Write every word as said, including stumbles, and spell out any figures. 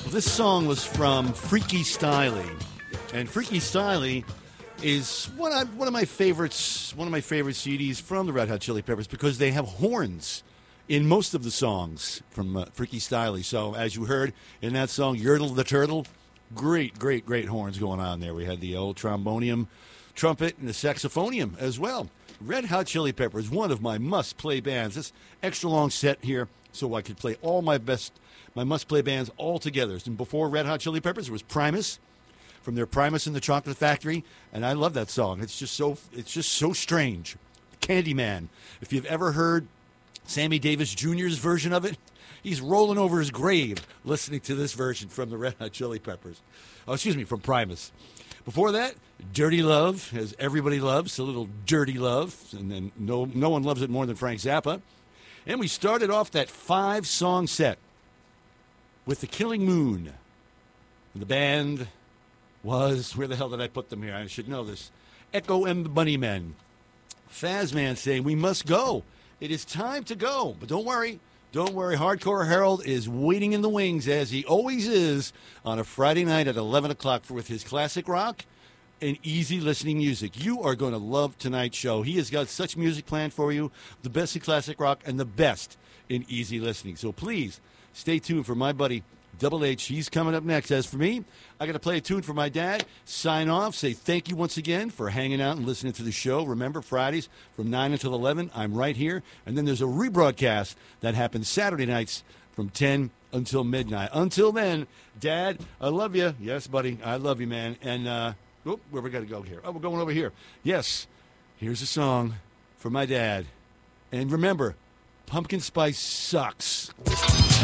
Well, this song was from Freaky Styley, and Freaky Styley is one of, one of my favorites, one of my favorite C Ds from the Red Hot Chili Peppers because they have horns in most of the songs from uh, Freaky Styley. So, as you heard in that song, Yertle the Turtle, great, great, great horns going on there. We had the old trombonium, trumpet, and the saxophonium as well. Red Hot Chili Peppers, one of my must-play bands. This extra long set here so I could play all my best, my must-play bands all together. And before Red Hot Chili Peppers, there was Primus, from their Primus and the Chocolate Factory, and I love that song. It's just so, it's just so strange. Candyman. If you've ever heard Sammy Davis Junior's version of it, he's rolling over his grave listening to this version from the Red Hot Chili Peppers. Oh, excuse me, from Primus. Before that, Dirty Love, as everybody loves, a little dirty love, and then no no one loves it more than Frank Zappa. And we started off that five-song set with The Killing Moon. And the band was, where the hell did I put them here? I should know this. Echo and the Bunnymen. Fazman saying, we must go. It is time to go. But don't worry. Don't worry, Hardcore Harold is waiting in the wings, as he always is, on a Friday night at eleven o'clock for, with his classic rock and easy listening music. You are going to love tonight's show. He has got such music planned for you, the best in classic rock and the best in easy listening. So please stay tuned for my buddy Double H. He's coming up next. As for me, I got to play a tune for my dad, sign off, say thank you once again for hanging out and listening to the show. Remember, Fridays from nine until eleven, I'm right here. And then there's a rebroadcast that happens Saturday nights from ten until midnight. Until then, Dad, I love you. Yes, buddy, I love you, man. And, uh, oh, where we got to go here? Oh, we're going over here. Yes, here's a song for my dad. And remember, pumpkin spice sucks.